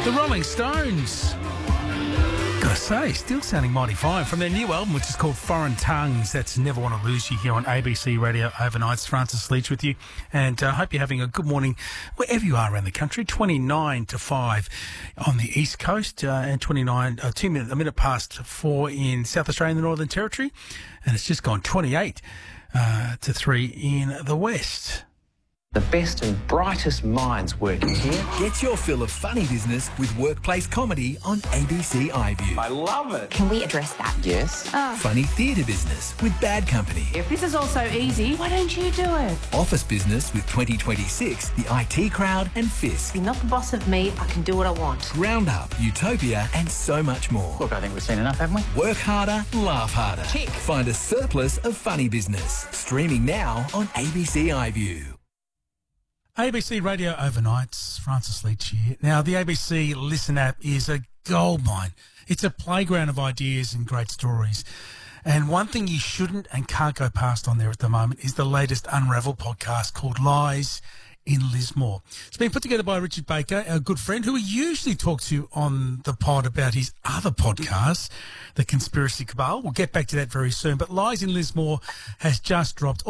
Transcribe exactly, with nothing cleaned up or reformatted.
The Rolling Stones. Gotta say, still sounding mighty fine from their new album, which is called Foreign Tongues. That's Never Want to Lose You here on A B C Radio Overnights. Francis Leach with you, and I uh, hope you're having a good morning wherever you are around the country. twenty-nine to five on the East Coast, uh, and twenty-nine, uh, two minutes, a minute past four in South Australia and the Northern Territory, and it's just gone twenty-eight uh, to three in the West. The best and brightest minds working here. Get your fill of funny business with workplace comedy on A B C iView. I love it. Can we address that? Yes. Oh. Funny theatre business with Bad Company. If this is all so easy, why don't you do it? Office business with twenty twenty-six, the I T Crowd and Fisk. You're not the boss of me, I can do what I want. Round Up, Utopia and so much more. Look, I think we've seen enough, haven't we? Work harder, laugh harder. Tick. Find a surplus of funny business. Streaming now on A B C iView. A B C Radio Overnights, Francis Leach here. Now, the A B C Listen app is a goldmine. It's a playground of ideas and great stories. And one thing you shouldn't and can't go past on there at the moment is the latest Unravel podcast called Lies in Lismore. It's been put together by Richard Baker, our good friend, who we usually talk to on the pod about his other podcasts, The Conspiracy Cabal. We'll get back to that very soon. But Lies in Lismore has just dropped.